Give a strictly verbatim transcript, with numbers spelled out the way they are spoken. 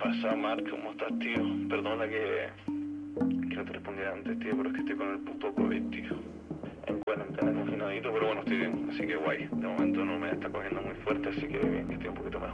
pasa, Mark? ¿Cómo estás, tío? Perdona que, que no te respondiera antes, tío, pero es que estoy con el puto COVID, tío. En cuarentena, confinadito, pero bueno, estoy bien, así que guay. De momento no me está cogiendo muy fuerte, así que bien, que estoy un poquito mejor.